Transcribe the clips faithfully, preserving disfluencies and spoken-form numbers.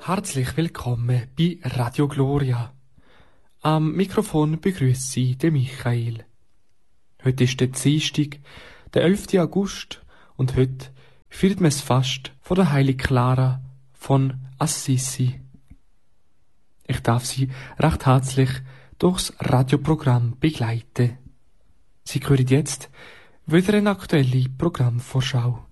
Herzlich willkommen bei Radio Gloria. Am Mikrofon begrüßt Sie der Michael. Heute ist der Dienstag, der elfte August, und heute feiert man das Fest von der Heiligen Clara von Assisi. Ich darf Sie recht herzlich durchs Radioprogramm begleiten. Sie hören jetzt wieder eine aktuelle Programmvorschau.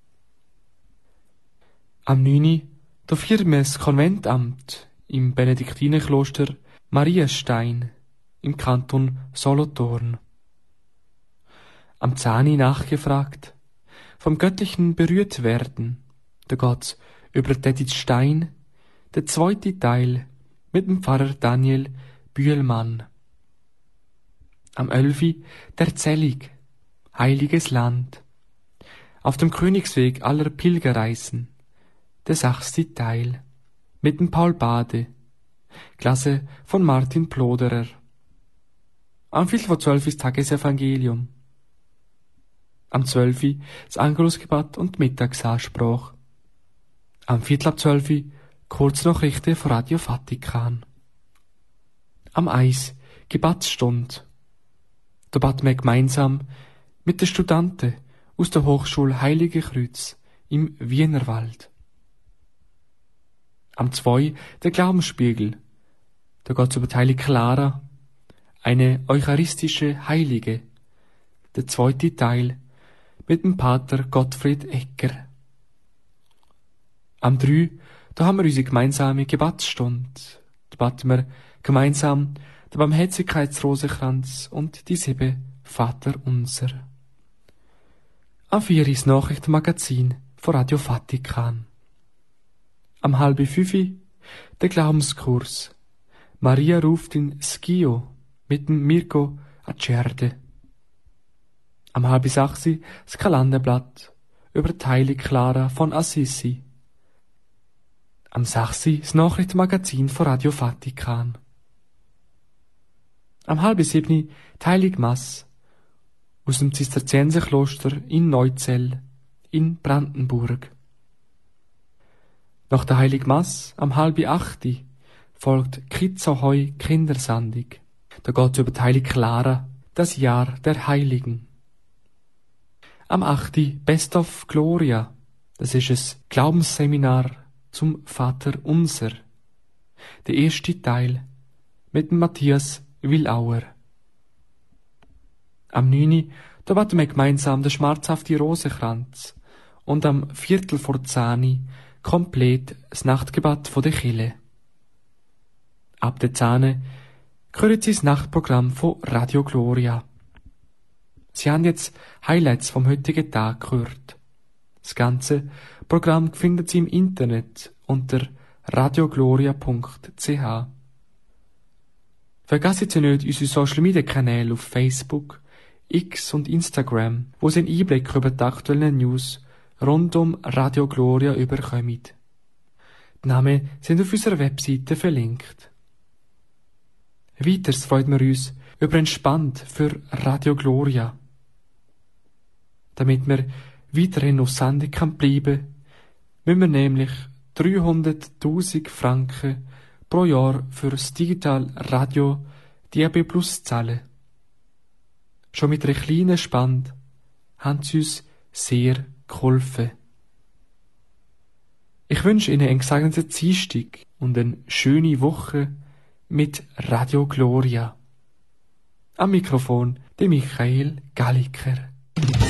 Am neunten Da feiern wir das Konventamt im Benediktinerkloster Marienstein im Kanton Solothurn. Am zehnten nachgefragt, vom Göttlichen berührt werden, da geht's über Edith Stein, der zweite Teil mit dem Pfarrer Daniel Bühlmann. Am elften der Erzählung, Heiliges Land, auf dem Königsweg aller Pilgerreisen, der sechste Teil, mit dem Paul Bade, Klasse von Martin Ploderer. Am Viertel vor zwölf ist Tagesevangelium. Am zwölften das Angelusgebet und Mittagsansprache. Am Viertel ab zwölf Kurznachrichten von Radio Vatikan. Am eins Gebetsstunde. Da beten wir gemeinsam mit den Studenten aus der Hochschule Heilige Kreuz im Wienerwald. Am zwei der Glaubensspiegel. Da geht's über die Heilige Clara, eine eucharistische Heilige. Der zweite Teil mit dem Pater Gottfried Egger. Am drei da haben wir unsere gemeinsame Gebetsstunde. Da beten wir gemeinsam den Barmherzigkeitsrosenkranz und die sieben Vater unser. Am vier ist das Nachrichtenmagazin von Radio Vatikan. Am halb fünf der Glaubenskurs. Maria ruft in Schio mit dem Mirko Acerde. Am halb sechs das Kalenderblatt über die Heilige Clara von Assisi. Am sechs das Nachrichtenmagazin von Radio Vatikan. Am halb sieben die Heilige Mass aus dem Zisterzienserkloster in Neuzell in Brandenburg. Nach der Heiligen Mass am halb acht folgt Kitzohoi Kindersendung. Da geht's über die Heilige Clara, das Jahr der Heiligen. Am acht Best of Gloria, das ist ein Glaubensseminar zum Vater Unser. Der erste Teil mit dem Matthias Willauer. Am neunten da beten wir gemeinsam den schmerzhaften Rosenkranz und am Viertel vor zehn komplett das Nachtgebet von der Kirche. Ab der zehn hören Sie das Nachtprogramm von Radio Gloria. Sie haben jetzt Highlights vom heutigen Tag gehört. Das ganze Programm finden Sie im Internet unter radiogloria punkt c h. Vergessen Sie nicht unsere Social Media Kanäle auf Facebook, X und Instagram, wo Sie einen Einblick über die aktuellen News rund um Radio Gloria überkommen. Die Namen sind auf unserer Webseite verlinkt. Weiters freuen wir uns über ein Spand für Radio Gloria. Damit wir weiterhin auf Sendung kann bleiben, müssen wir nämlich dreihunderttausend Franken pro Jahr für das Digital Radio D A B Plus zahlen. Schon mit einer kleinen Spende haben sie uns sehr geholfen. Ich wünsche Ihnen einen gesegneten Dienstag und eine schöne Woche mit Radio Gloria. Am Mikrofon der Michael Galliker.